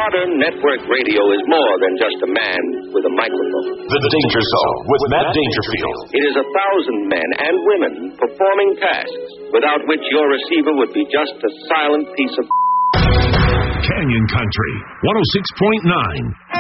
Modern network radio is more than just a man with a microphone. The Danger Zone with Matt Dangerfield. It is 1,000 men and women performing tasks without which your receiver would be just a silent piece of... Canyon Country 106.9